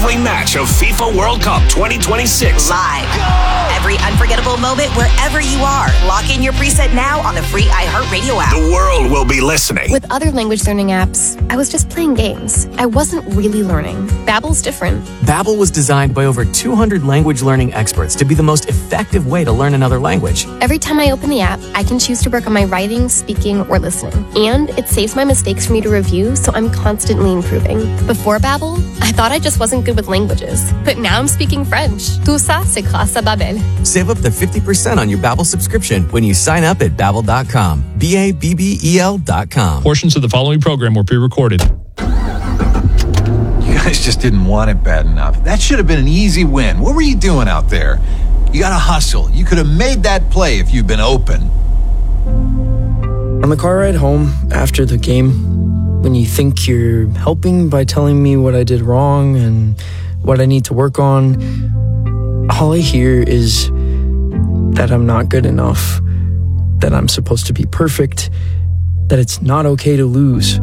wrestling match of FIFA World Cup 2026. Live. Every unforgettable moment wherever you are. Lock in your preset now on the free iHeartRadio app. The world will be listening. With other language learning apps, I was just playing games. I wasn't really learning. Babbel's different. Babbel was designed by over 200 language learning experts to be the most effective way to learn another language. Every time I open the app, I can choose to work on my writing, speaking, or listening. And it saves my mistakes for me to review, so I'm constantly improving. Before Babbel, I thought I just wasn't good with languages. But now I'm speaking French. Tout ça, c'est grâce à Babbel. Save up to 50% on your Babbel subscription when you sign up at Babbel.com. Babbel.com. Portions of the following program were pre-recorded. You guys just didn't want it bad enough. That should have been an easy win. What were you doing out there? You got to hustle. You could have made that play if you'd been open. On the car ride home after the game, when you think you're helping by telling me what I did wrong and what I need to work on, all I hear is that I'm not good enough, that I'm supposed to be perfect, that it's not okay to lose.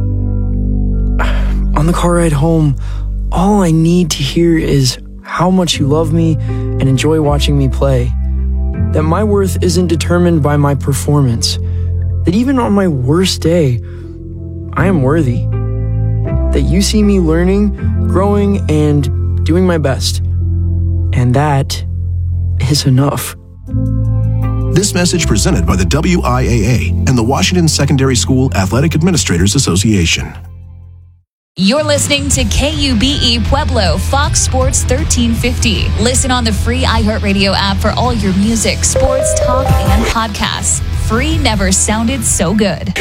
On the car ride home, all I need to hear is how much you love me and enjoy watching me play, that my worth isn't determined by my performance, that even on my worst day, I am worthy, that you see me learning, growing, and doing my best. And that is enough. This message presented by the WIAA and the Washington Secondary School Athletic Administrators Association. You're listening to KUBE Pueblo, Fox Sports 1350. Listen on the free iHeartRadio app for all your music, sports, talk, and podcasts. Free never sounded so good.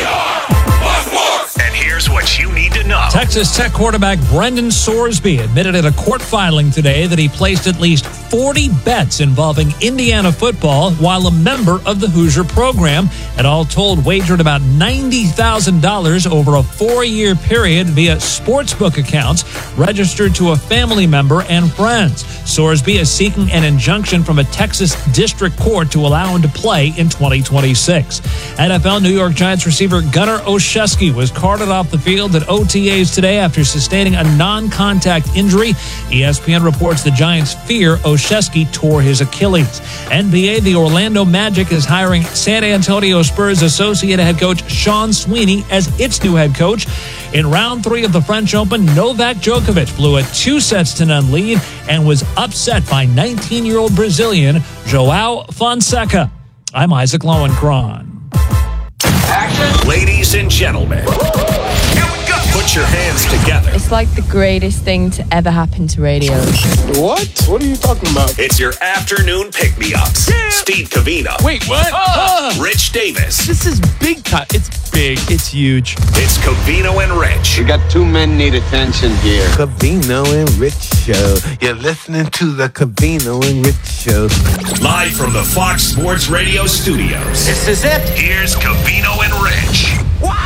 And here's what you need to know. Texas Tech quarterback Brendan Sorsby admitted at a court filing today that he placed at least 40 bets involving Indiana football while a member of the Hoosier program, and all told wagered about $90,000 over a 4-year period via sportsbook accounts registered to a family member and friends. Sorsby is seeking an injunction from a Texas district court to allow him to play in 2026. NFL New York Giants receiver Gunnar Olszewski was carted off the field at OTAs today after sustaining a non-contact injury. ESPN reports the Giants fear Olszewski tore his Achilles. NBA, the Orlando Magic is hiring San Antonio Spurs associate head coach Sean Sweeney as its new head coach. In round 3 of the French Open, Novak Djokovic blew a 2-0 lead and was upset by 19-year-old Brazilian João Fonseca. I'm Isaac Lowenkron. Action. Ladies and gentlemen, here we go. Put your hands together. It's like the greatest thing to ever happen to radio. What? What are you talking about? It's your afternoon pick-me-ups. Yeah. Steve Covino. Wait, what? Rich Davis. This is big time. It's big. It's huge. It's Covino and Rich. We got 2 men need attention here. Covino and Rich Show. You're listening to the Covino and Rich Show. Live from the Fox Sports Radio studios. This is it. Here's Covino and Rich. Wow!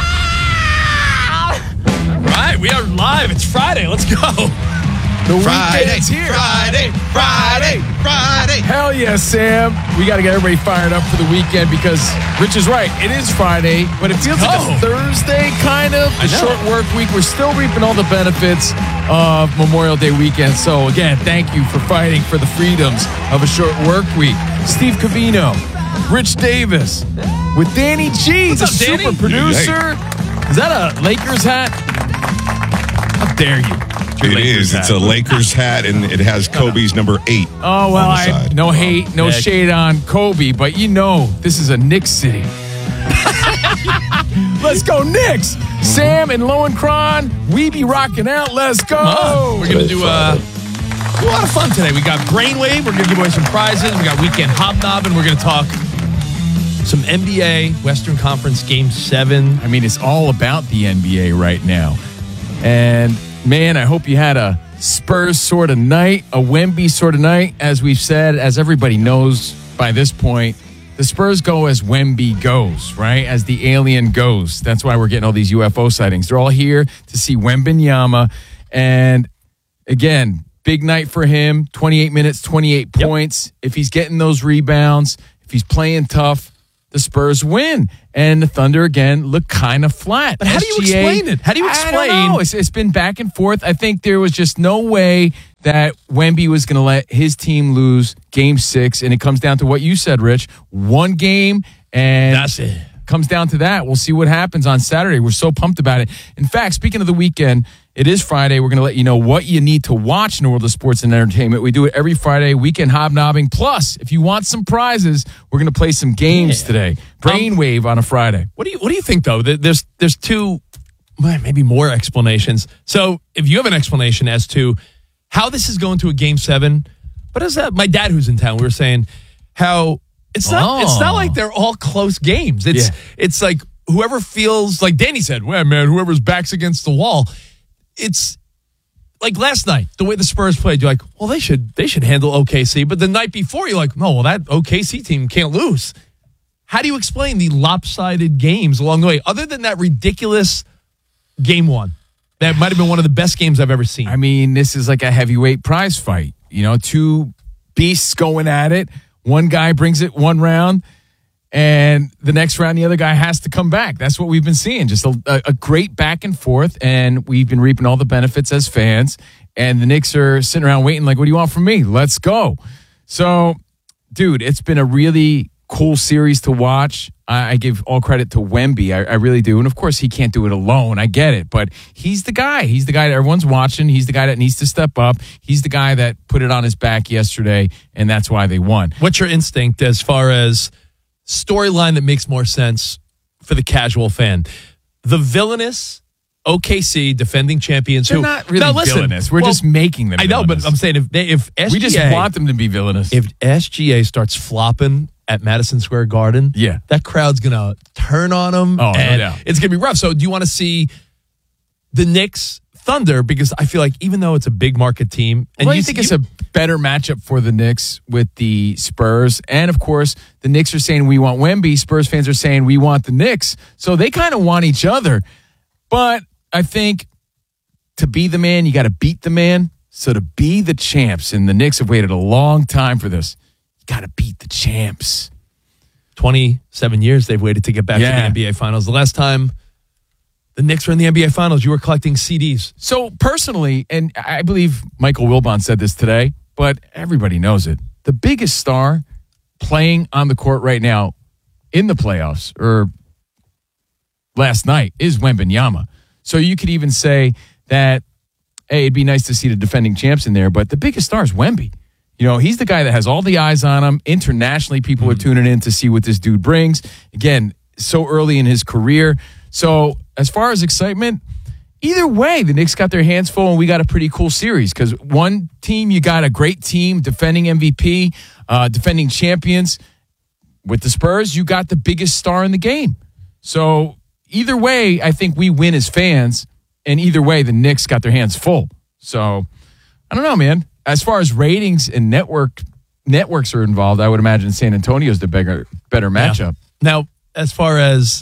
All right, we are live. It's Friday. Let's go. The weekend's here. Friday. Hell yeah, Sam. We got to get everybody fired up for the weekend because Rich is right. It is Friday, but it feels like a Thursday kind of. A short work week. We're still reaping all the benefits of Memorial Day weekend. So, again, thank you for fighting for the freedoms of a short work week. Steve Covino, Rich Davis, with Danny G, the super producer. Is that a Lakers hat? How dare you? It is. It's a Lakers hat, and it has Kobe's number 8. Oh, well, no hate, no shade on Kobe, but you know this is a Knicks city. Let's go, Knicks! Sam and Lowenkron, we be rocking out. Let's go! We're going to do a lot of fun today. We got Brainwave. We're going to give away some prizes. We got Weekend Hobnobbing. We're going to talk some NBA, Western Conference Game 7. I mean, it's all about the NBA right now. And man, I hope you had a Spurs sort of night, a Wemby sort of night. As we've said, as everybody knows by this point, the Spurs go as Wemby goes, right? As the alien goes. That's why we're getting all these UFO sightings. They're all here to see Wembanyama. And again, big night for him. 28 minutes, 28 points. If he's getting those rebounds, if he's playing tough, the Spurs win. And the Thunder, again, look kind of flat. But how do you explain it? How do you explain? I don't know. It's been back and forth. I think there was just no way that Wemby was going to let his team lose Game 6. And it comes down to what you said, Rich. One game, and that's it. Comes down to that. We'll see what happens on Saturday. We're so pumped about it. In fact, speaking of the weekend, it is Friday. We're going to let you know what you need to watch in the world of sports and entertainment. We do it every Friday, weekend hobnobbing. Plus, if you want some prizes, we're going to play some games today. Brainwave on a Friday. What do you think, though? There's two, maybe more explanations. So if you have an explanation as to how this is going to a Game 7, what is that? My dad, who's in town, we were saying how it's not like they're all close games. It's like whoever feels, like Danny said, well, man, whoever's back's against the wall. It's like last night, the way the Spurs played, you're like, well, they should handle OKC. But the night before, you're like, no, well, that OKC team can't lose. How do you explain the lopsided games along the way, other than that ridiculous Game 1? That might have been one of the best games I've ever seen. I mean, this is like a heavyweight prize fight. You know, two beasts going at it. One guy brings it one round, and the next round, the other guy has to come back. That's what we've been seeing. Just a great back and forth, and we've been reaping all the benefits as fans. And the Knicks are sitting around waiting like, what do you want from me? Let's go. So, dude, it's been a really cool series to watch. I give all credit to Wemby. I really do. And, of course, he can't do it alone. I get it. But he's the guy. He's the guy that everyone's watching. He's the guy that needs to step up. He's the guy that put it on his back yesterday, and that's why they won. What's your instinct as far as storyline that makes more sense for the casual fan? The villainous OKC defending champions. They're not really villainous. We're just making them villainous. I know, but I'm saying if SGA... We just want them to be villainous. If SGA starts flopping at Madison Square Garden, that crowd's going to turn on them. Oh, and no doubt. It's going to be rough. So do you want to see the Knicks Thunder? Because I feel like even though it's a big market team... And you think it's a better matchup for the Knicks with the Spurs. And, of course, the Knicks are saying we want Wemby. Spurs fans are saying we want the Knicks. So they kind of want each other. But I think to be the man, you got to beat the man. So to be the champs, and the Knicks have waited a long time for this, you got to beat the champs. 27 years they've waited to get back to the NBA Finals. The last time the Knicks were in the NBA Finals, you were collecting CDs. So personally, and I believe Michael Wilbon said this today, but everybody knows it, the biggest star playing on the court right now in the playoffs, or last night, is Wembanyama. So you could even say that, hey, it'd be nice to see the defending champs in there, but the biggest star is Wemby. You know, he's the guy that has all the eyes on him. Internationally, people are tuning in to see what this dude brings. Again, so early in his career. So as far as excitement, either way, the Knicks got their hands full, and we got a pretty cool series. Because one team, you got a great team, defending MVP, defending champions. With the Spurs, you got the biggest star in the game. So either way, I think we win as fans. And either way, the Knicks got their hands full. So I don't know, man. As far as ratings and networks are involved, I would imagine San Antonio's the better matchup. Now, as far as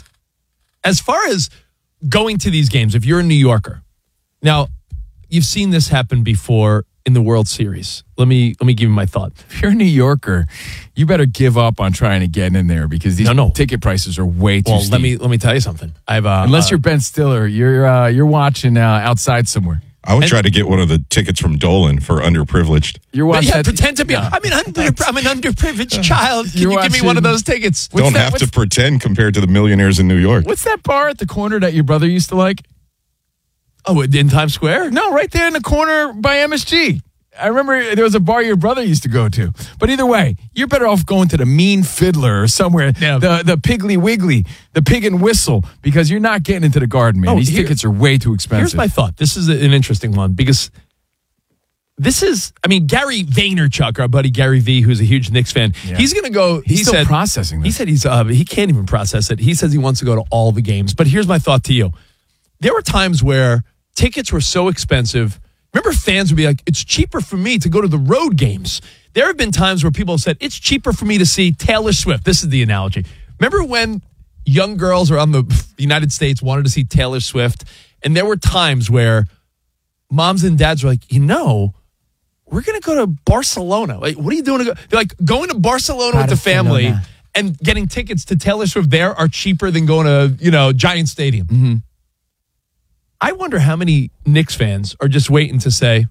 going to these games, if you're a New Yorker, now you've seen this happen before in the World Series. Let me give you my thought. If you're a New Yorker, you better give up on trying to get in there, because these ticket prices are way too steep. Let me tell you something. Unless you're Ben Stiller, you're watching outside somewhere. I would try to get one of the tickets from Dolan for underprivileged. You're watching. Pretend to be. I'm an underprivileged child. Can you give me one of those tickets? Don't have to pretend compared to the millionaires in New York. What's that bar at the corner that your brother used to like? Oh, in Times Square? No, right there in the corner by MSG. I remember there was a bar your brother used to go to. But either way, you're better off going to the Mean Fiddler or somewhere, the Piggly Wiggly, the Pig and Whistle, because you're not getting into the Garden, man. These tickets are way too expensive. Here's my thought. This is an interesting one, because this is, Gary Vaynerchuk, our buddy Gary V, who's a huge Knicks fan, he's going to go. He's still processing this. He said he can't even process it. He says he wants to go to all the games. But here's my thought to you. There were times where tickets were so expensive. Remember, fans would be like, it's cheaper for me to go to the road games. There have been times where people have said, it's cheaper for me to see Taylor Swift. This is the analogy. Remember when young girls around the United States wanted to see Taylor Swift? And there were times where moms and dads were like, we're going to go to Barcelona. Like, what are you doing? They're like, going to Barcelona with the family And getting tickets to Taylor Swift there are cheaper than going to, Giant Stadium. Mm-hmm. I wonder how many Knicks fans are just waiting to say,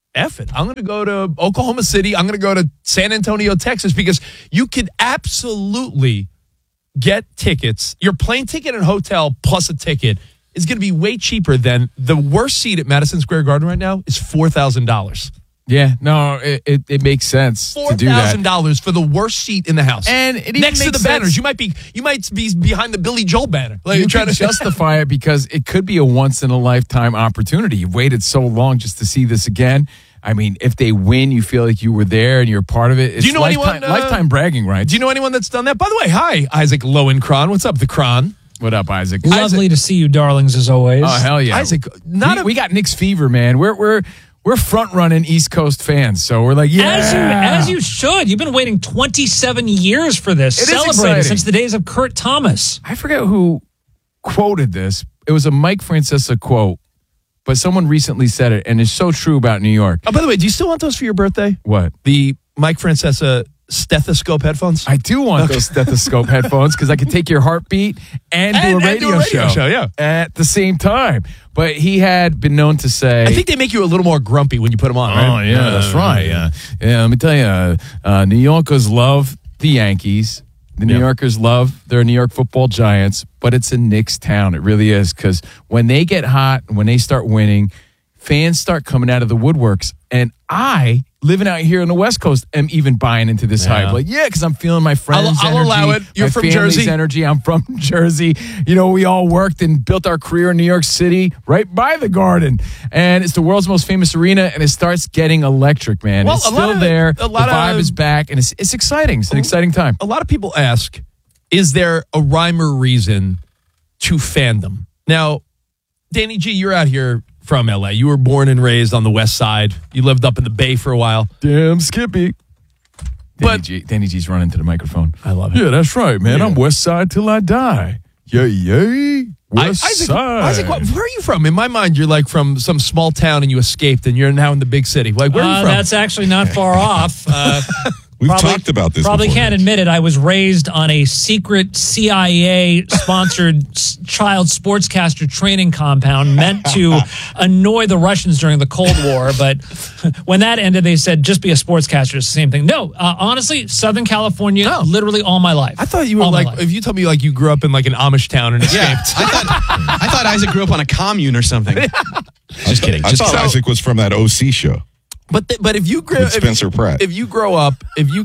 F it. I'm going to go to Oklahoma City. I'm going to go to San Antonio, Texas, because you could absolutely get tickets. Your plane ticket and hotel plus a ticket is going to be way cheaper than the worst seat at Madison Square Garden right now is $4,000. Yeah, no, it makes sense to do that. $4,000 for the worst seat in the house, and it even next to the banners. You might be behind the Billy Joel banner. Like you try to justify it because it could be a once in a lifetime opportunity. You've waited so long just to see this again. I mean, if they win, you feel like you were there and you're part of it. It's do you know lifetime bragging rights. Do you know anyone that's done that? By the way, hi, Isaac Lowenkron. What's up, the Kron? What up, Isaac? Lovely to see you, darlings, as always. Oh, hell yeah. Isaac, we got Knicks fever, man. We're front running East Coast fans, so we're like, yeah. As you should. You've been waiting 27 years for this. It is celebrated exciting. Since the days of Kurt Thomas. I forget who quoted this. It was a Mike Francesa quote, but someone recently said it, and it's so true about New York. Oh, by the way, do you still want those for your birthday? What? The Mike Francesa stethoscope headphones? I do want those stethoscope headphones because I can take your heartbeat and do a radio show at the same time. But he had been known to say... I think they make you a little more grumpy when you put them on, right? Oh, yeah, that's right. Yeah, let me tell you, New Yorkers love the Yankees. The New Yorkers love their New York football Giants, but it's a Knicks town. It really is, because when they get hot, when they start winning, fans start coming out of the woodworks. And I, living out here on the West Coast, am even buying into this hype. Like, because I'm feeling my friends' I'll energy. allow it. You're from Jersey. Energy. I'm from Jersey. We all worked and built our career in New York City right by the Garden. And it's the world's most famous arena, and it starts getting electric, man. Well, it's still there. The vibe is back, and it's exciting. It's an exciting time. A lot of people ask, is there a rhyme or reason to fandom? Now, Danny G, you're out here from LA. You were born and raised on the West Side. You lived up in the Bay for a while. Damn, Skippy. Danny G's running to the microphone. I love it. Yeah, that's right, man. I'm West Side till I die. Yay. West Side. Isaac, where are you from? In my mind, you're like from some small town and you escaped and you're now in the big city. Like, where are you from? That's actually not far off. We've talked about this Probably before. can't admit it. I was raised on a secret CIA-sponsored child sportscaster training compound meant to annoy the Russians during the Cold War. But when that ended, they said, just be a sportscaster. It's the same thing. No, honestly, Southern California, literally all my life. I thought you were if you told me like you grew up in like an Amish town and escaped. I thought Isaac grew up on a commune or something. Just kidding. I thought Isaac was from that OC show. But if you grow with Spencer Pratt, if you grow up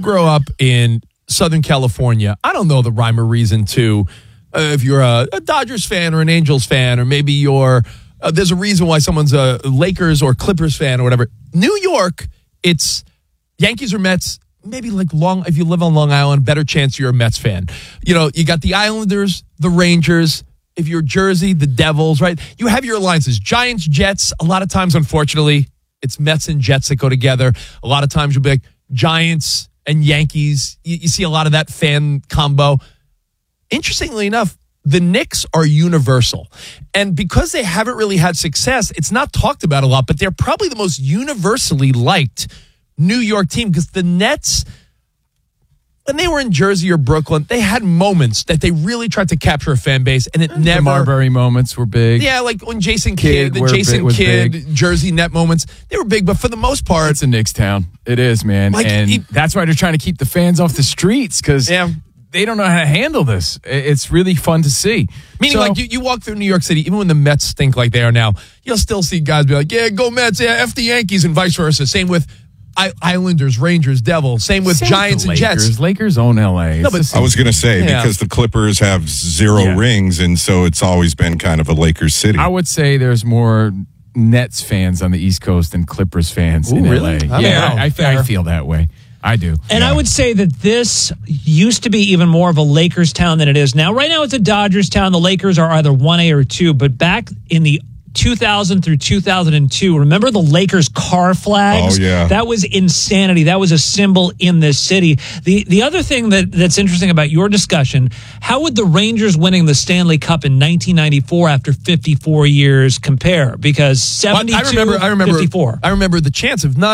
in Southern California, I don't know the rhyme or reason to if you're a Dodgers fan or an Angels fan, or maybe you're there's a reason why someone's a Lakers or Clippers fan or whatever. New York, it's Yankees or Mets. Maybe like if you live on Long Island, better chance you're a Mets fan. You got the Islanders, the Rangers. If you're Jersey, the Devils, right? You have your alliances. Giants, Jets. A lot of times, unfortunately, it's Mets and Jets that go together. A lot of times you'll be like Giants and Yankees. You see a lot of that fan combo. Interestingly enough, the Knicks are universal. And because they haven't really had success, it's not talked about a lot, but they're probably the most universally liked New York team, because the Nets, when they were in Jersey or Brooklyn, they had moments that they really tried to capture a fan base, and it never... The Marbury moments were big. Yeah, like when Jason Kidd, Jersey Net moments, they were big, but for the most part... It's a Knicks town. It is, man. That's why they're trying to keep the fans off the streets, because they don't know how to handle this. It's really fun to see. Meaning, like, you walk through New York City, even when the Mets stink like they are now, you'll still see guys be like, yeah, go Mets, yeah, F the Yankees, and vice versa. Same with Islanders, Rangers, Devils. Same with Giants and Jets. Lakers own LA. No, but I was going to say, because the Clippers have zero rings, and so it's always been kind of a Lakers city. I would say there's more Nets fans on the East Coast than Clippers fans in really? LA. I feel that way. I do. And I would say that this used to be even more of a Lakers town than it is now. Right now it's a Dodgers town. The Lakers are either 1A or 2, but back in the 2000 through 2002. Remember the Lakers car flags? Oh, yeah. That was insanity. That was a symbol in this city. The other thing that's interesting about your discussion, how would the Rangers winning the Stanley Cup in 1994 after 54 years compare? Because 72, I remember 54. I remember the chants of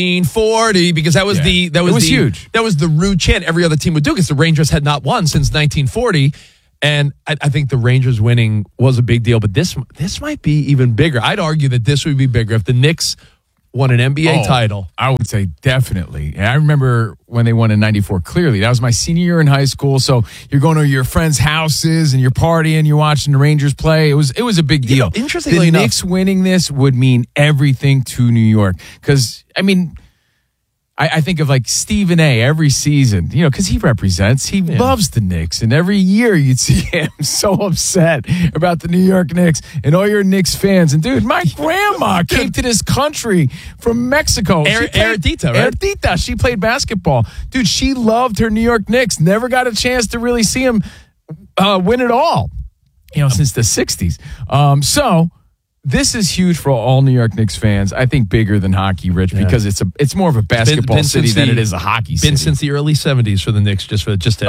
1940 because that was huge. That was the rude chant every other team would do because the Rangers had not won since 1940. And I think the Rangers winning was a big deal, but this might be even bigger. I'd argue that this would be bigger if the Knicks won an NBA title. I would say definitely. And I remember when they won in 94 clearly. That was my senior year in high school, so you're going to your friends' houses and you're partying, you're watching the Rangers play. It was a big deal. Interestingly the enough, Knicks winning this would mean everything to New York because, I mean, I think of like Stephen A. every season, because he loves the Knicks. And every year you'd see him so upset about the New York Knicks and all your Knicks fans. And dude, my grandma came to this country from Mexico. Eredita, right? Eredita. She played basketball. Dude, she loved her New York Knicks. Never got a chance to really see him win it all, since the 60s. So this is huge for all New York Knicks fans. I think bigger than hockey, Rich, because it's more of a basketball city than it is a hockey city. Been since the early 70s for the Knicks, just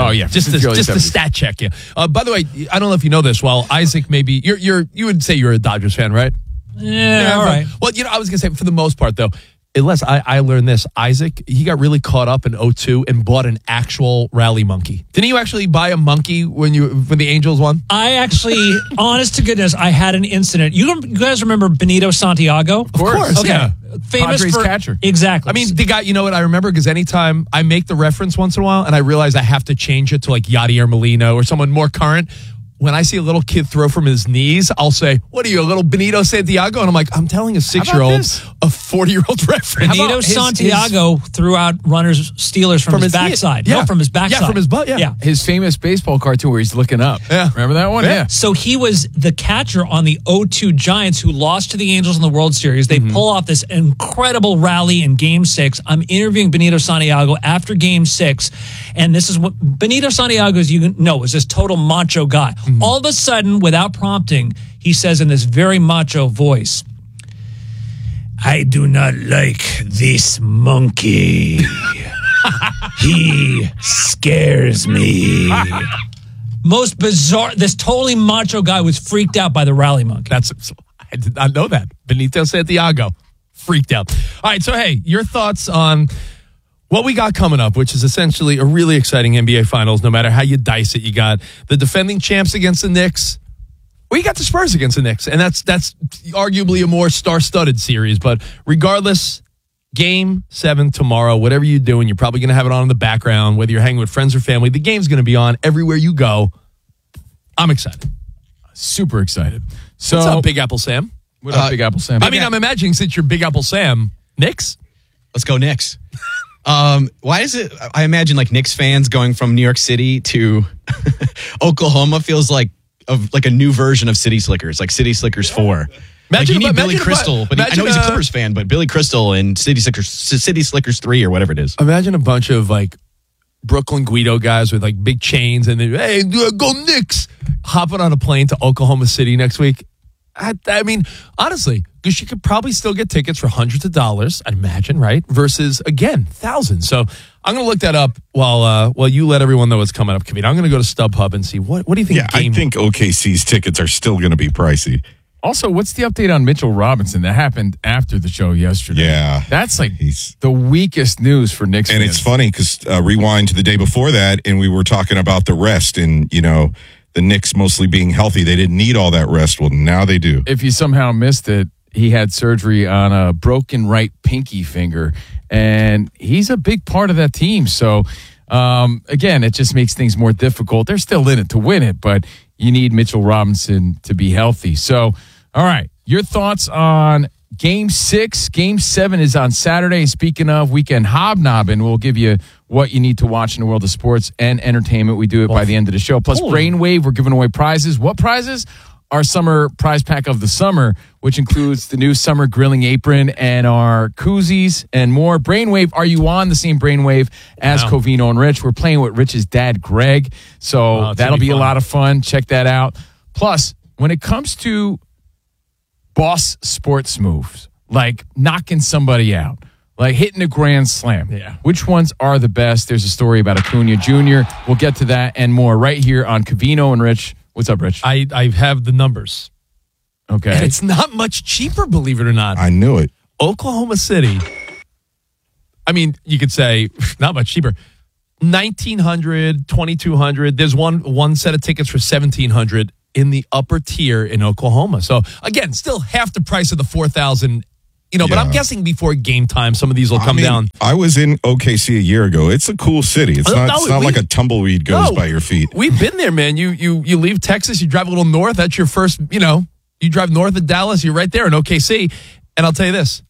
the stat check. Yeah. By the way, I don't know if you know this. Well, Isaac, maybe you would say you're a Dodgers fan, right? Yeah, all right. Well, I was gonna say for the most part though. Unless I learned this, Isaac, he got really caught up in 2002 and bought an actual rally monkey. Didn't you actually buy a monkey when the Angels won? I actually, honest to goodness, I had an incident. You guys remember Benito Santiago? Of course. Okay. Yeah. Famous Padres for catcher. Exactly. I mean, the guy, you know what I remember? Because anytime I make the reference once in a while and I realize I have to change it to like Yadier Molina or someone more current, when I see a little kid throw from his knees, I'll say, "What are you, a little Benito Santiago?" And I'm like, "I'm telling a 6-year-old a 40-year-old reference." Benito Santiago threw out runners Steelers from his backside. Yeah. No, from his backside. Yeah, from his butt. Yeah. His famous baseball cartoon where he's looking up. Yeah. Remember that one? Yeah. So he was the catcher on the 2002 Giants who lost to the Angels in the World Series. They pull off this incredible rally in Game 6. I'm interviewing Benito Santiago after Game 6, and this is what Benito Santiago, as you know, is this total macho guy. All of a sudden, without prompting, he says in this very macho voice, "I do not like this monkey. He scares me." Most bizarre. This totally macho guy was freaked out by the rally monkey. I did not know that. Benito Santiago freaked out. All right, so hey, your thoughts on what we got coming up, which is essentially a really exciting NBA Finals, no matter how you dice it. You got the defending champs against the Knicks. Well, you got the Spurs against the Knicks, and that's arguably a more star-studded series. But regardless, Game 7 tomorrow, whatever you're doing, you're probably going to have it on in the background, whether you're hanging with friends or family. The game's going to be on everywhere you go. I'm excited. Super excited. So, what's up, Big Apple Sam? What up, Big Apple Sam? I'm imagining since you're Big Apple Sam, Knicks? Let's go Knicks. Why is it? I imagine like Knicks fans going from New York City to Oklahoma feels like a new version of City Slickers, like City Slickers 4. You need Billy Crystal, but I know he's a Clippers fan, but Billy Crystal and City Slickers 3 or whatever it is. Imagine a bunch of like Brooklyn Guido guys with like big chains and then, hey, go Knicks, hopping on a plane to Oklahoma City next week. I mean, honestly, because you could probably still get tickets for hundreds of dollars, I'd imagine, right? Versus, again, thousands. So I'm going to look that up while you let everyone know what's coming up, Kavita. I'm going to go to StubHub and see what do you think? Yeah, I think OKC's tickets are still going to be pricey. Also, what's the update on Mitchell Robinson? That happened after the show yesterday. Yeah. That's like the weakest news for Knicks fans. And it's funny because rewind to the day before that, and we were talking about the rest and, the Knicks mostly being healthy. They didn't need all that rest. Well, now they do. If you somehow missed it, he had surgery on a broken right pinky finger, and he's a big part of that team. So, again, it just makes things more difficult. They're still in it to win it, but you need Mitchell Robinson to be healthy. So, all right, your thoughts on Game 6. Game 7 is on Saturday. And speaking of weekend hobnobbing, we'll give you what you need to watch in the world of sports and entertainment. We do it by the end of the show. Plus, Brainwave, we're giving away prizes. What prizes? Our summer prize pack of the summer, which includes the new summer grilling apron and our koozies and more. Brainwave, are you on the same Brainwave as Covino and Rich? We're playing with Rich's dad, Greg. So that'll be a lot of fun. Check that out. Plus, when it comes to boss sports moves, like knocking somebody out, like hitting a grand slam. Yeah. Which ones are the best? There's a story about Acuna Jr. We'll get to that and more right here on Covino and Rich. What's up, Rich? I have the numbers. Okay. And it's not much cheaper, believe it or not. I knew it. Oklahoma City, I mean, you could say not much cheaper. $1,900, $2,200. There's one set of tickets for $1,700 in the upper tier in Oklahoma. So, again, still half the price of the $4,000. But I'm guessing before game time, some of these will come down. I was in OKC a year ago. It's a cool city. It's not like a tumbleweed goes by your feet. We've been there, man. You leave Texas, you drive a little north. That's your first, you drive north of Dallas, you're right there in OKC. And I'll tell you this,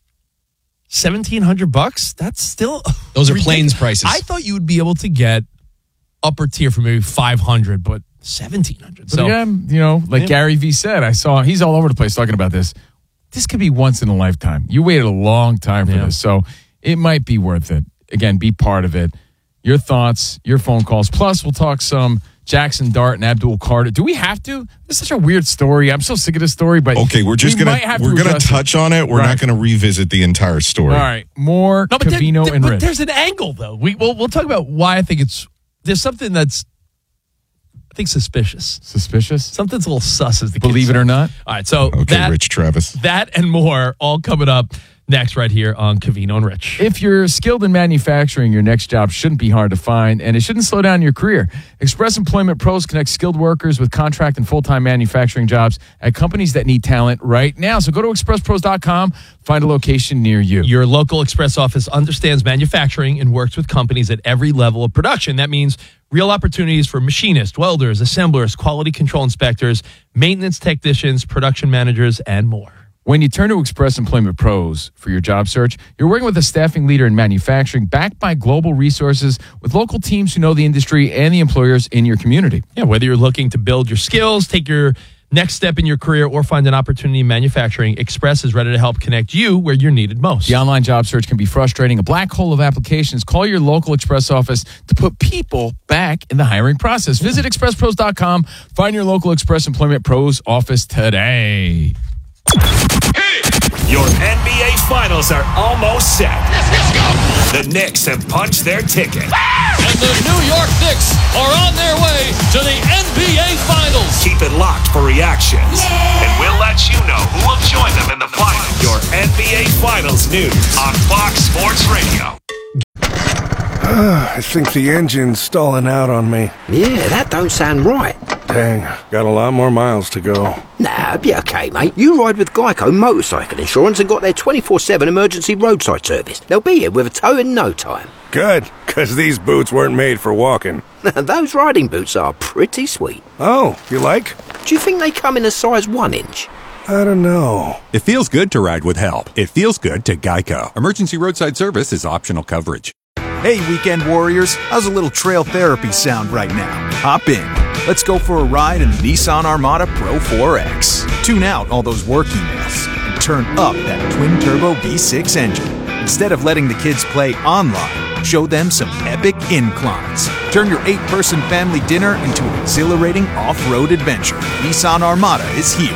$1,700, that's still those are planes prices. I thought you would be able to get upper tier for maybe $500, but $1,700. So again, Gary Vee said, he's all over the place talking about this. This could be once in a lifetime. You waited a long time for this, so it might be worth it. Again, be part of it. Your thoughts, your phone calls. Plus, we'll talk some Jackson Dart and Abdul Carter. Do we have to? This is such a weird story. I'm so sick of this story, but okay, we're gonna touch on it. We're not gonna revisit the entire story. All right, more Covino and Rich. But there's an angle though. We'll talk about why I think there's something that's suspicious. Suspicious? Something's a little sus, as the Believe kids it say. or not. All right, so Rich Travis. That and more all coming up next right here on Covino and Rich. If you're skilled in manufacturing, your next job shouldn't be hard to find, and it shouldn't slow down your career. Express Employment Pros connects skilled workers with contract and full-time manufacturing jobs at companies that need talent right now. So go to expresspros.com, find a location near you. Your local Express office understands manufacturing and works with companies at every level of production. That means real opportunities for machinists, welders, assemblers, quality control inspectors, maintenance technicians, production managers, and more. When you turn to Express Employment Pros for your job search, you're working with a staffing leader in manufacturing backed by global resources with local teams who know the industry and the employers in your community. Yeah, whether you're looking to build your skills, take your next step in your career, or find an opportunity in manufacturing, Express is ready to help connect you where you're needed most. The online job search can be frustrating, a black hole of applications. Call your local Express office to put people back in the hiring process. Visit expresspros.com. Find your local Express Employment Pros office today. Your NBA Finals are almost set. Let's go. The Knicks have punched their ticket. And the New York Knicks are on their way to the NBA Finals. Keep it locked for reactions. And we'll let you know who will join them in the finals. Your NBA Finals news on Fox Sports Radio. I think the engine's stalling out on me. Yeah, that don't sound right. Dang, got a lot more miles to go. Nah, be okay, mate. You ride with Geico Motorcycle Insurance and got their 24/7 emergency roadside service. They'll be here with a tow in no time. Good, because these boots weren't made for walking. Those riding boots are pretty sweet. Oh, you like? Do you think they come in a size 1 inch? I don't know. It feels good to ride with help. It feels good to Geico. Emergency roadside service is optional coverage. Hey, weekend warriors, how's a little trail therapy sound right now? Hop in. Let's go for a ride in the Nissan Armada Pro 4X. Tune out all those work emails and turn up that twin-turbo V6 engine. Instead of letting the kids play online, show them some epic inclines. Turn your 8-person family dinner into an exhilarating off-road adventure. Nissan Armada is here.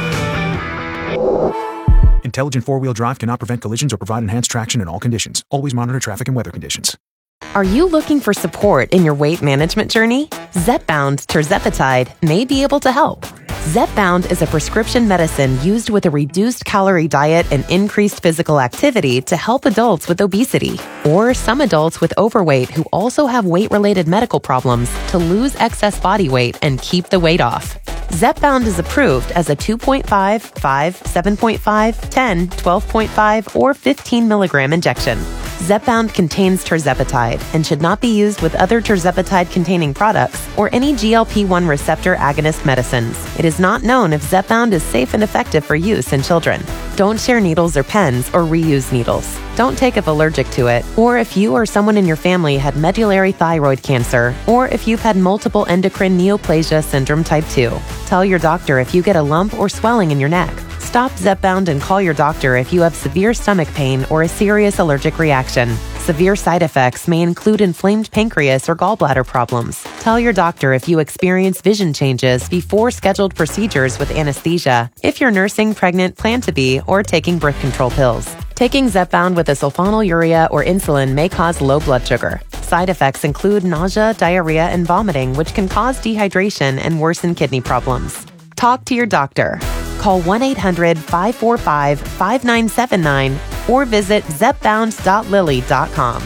Intelligent four-wheel drive cannot prevent collisions or provide enhanced traction in all conditions. Always monitor traffic and weather conditions. Are you looking for support in your weight management journey? Zepbound tirzepatide may be able to help. Zepbound is a prescription medicine used with a reduced calorie diet and increased physical activity to help adults with obesity or some adults with overweight who also have weight-related medical problems to lose excess body weight and keep the weight off. Zepbound is approved as a 2.5, 5, 7.5, 10, 12.5, or 15 milligram injection. Zepbound contains tirzepatide and should not be used with other tirzepatide-containing products or any GLP-1 receptor agonist medicines. It is not known if Zepbound is safe and effective for use in children. Don't share needles or pens or reuse needles. Don't take if allergic to it, or if you or someone in your family had medullary thyroid cancer, or if you've had multiple endocrine neoplasia syndrome type 2. Tell your doctor if you get a lump or swelling in your neck. Stop Zepbound and call your doctor if you have severe stomach pain or a serious allergic reaction. Severe side effects may include inflamed pancreas or gallbladder problems. Tell your doctor if you experience vision changes before scheduled procedures with anesthesia, if you're nursing, pregnant, plan to be, or taking birth control pills. Taking Zepbound with a sulfonylurea or insulin may cause low blood sugar. Side effects include nausea, diarrhea, and vomiting, which can cause dehydration and worsen kidney problems. Talk to your doctor. Call 1-800-545-5979 or visit zepbound.lilly.com.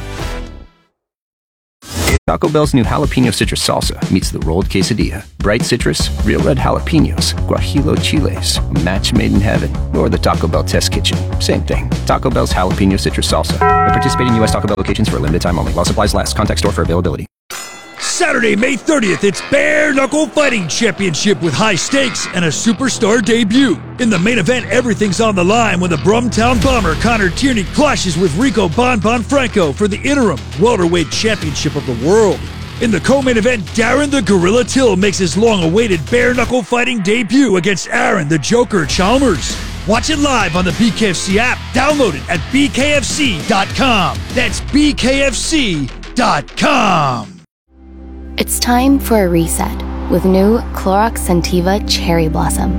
Taco Bell's new jalapeno citrus salsa meets the rolled quesadilla. Bright citrus, real red jalapenos, guajillo chiles, a match made in heaven, or the Taco Bell test kitchen. Same thing. Taco Bell's jalapeno citrus salsa. At participating U.S. Taco Bell locations for a limited time only. While supplies last. Contact store for availability. Saturday, May 30th, it's Bare Knuckle Fighting Championship with high stakes and a superstar debut. In the main event, everything's on the line when the Brumtown Bomber Connor Tierney clashes with Rico Bon Franco for the interim welterweight championship of the world. In the co-main event, Darren the Gorilla Till makes his long-awaited Bare Knuckle Fighting debut against Aaron the Joker Chalmers. Watch it live on the BKFC app. Download it at bkfc.com. That's bkfc.com. It's time for a reset with new Clorox Scentiva Cherry Blossom.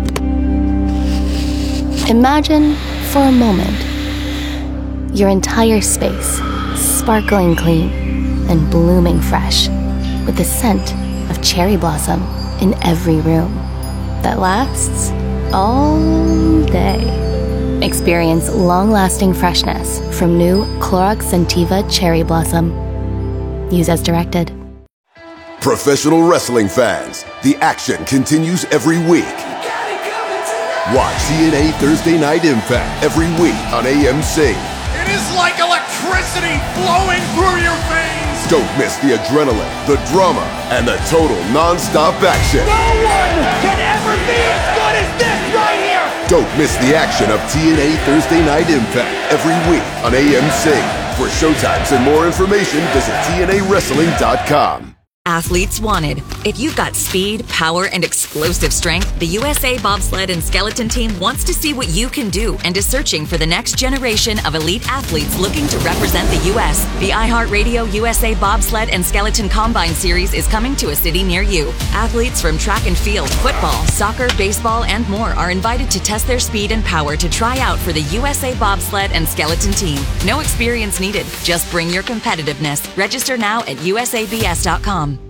Imagine, for a moment, your entire space sparkling clean and blooming fresh with the scent of cherry blossom in every room that lasts all day. Experience long-lasting freshness from new Clorox Scentiva Cherry Blossom. Use as directed. Professional wrestling fans, the action continues every week. Watch TNA Thursday Night Impact every week on AMC. It is like electricity flowing through your veins. Don't miss the adrenaline, the drama, and the total non-stop action. No one can ever be as good as this right here. Don't miss the action of TNA Thursday Night Impact every week on AMC. For showtimes and more information, visit TNAWrestling.com. Athletes wanted. If you've got speed, power, and explosive strength, the USA Bobsled and Skeleton Team wants to see what you can do and is searching for the next generation of elite athletes looking to represent the U.S. The iHeartRadio USA Bobsled and Skeleton Combine Series is coming to a city near you. Athletes from track and field, football, soccer, baseball, and more are invited to test their speed and power to try out for the USA Bobsled and Skeleton Team. No experience needed. Just bring your competitiveness. Register now at usabs.com.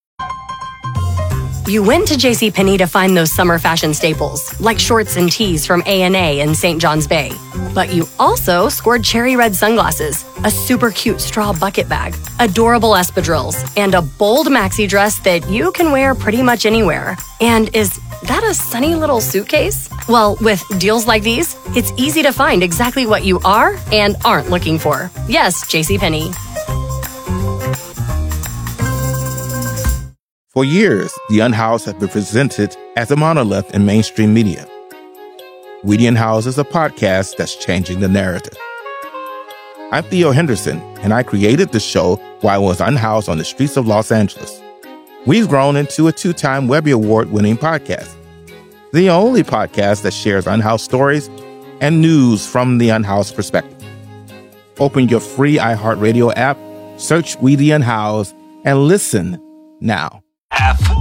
You went to JCPenney to find those summer fashion staples, like shorts and tees from A&A and St. John's Bay. But you also scored cherry red sunglasses, a super cute straw bucket bag, adorable espadrilles, and a bold maxi dress that you can wear pretty much anywhere. And is that a sunny little suitcase? Well, with deals like these, it's easy to find exactly what you are and aren't looking for. Yes, JCPenney. For years, The Unhoused has been presented as a monolith in mainstream media. We The Unhoused is a podcast that's changing the narrative. I'm Theo Henderson, and I created the show while I was unhoused on the streets of Los Angeles. We've grown into a 2-time Webby Award-winning podcast, the only podcast that shares unhoused stories and news from the unhoused perspective. Open your free iHeartRadio app, search We The Unhoused, and listen now.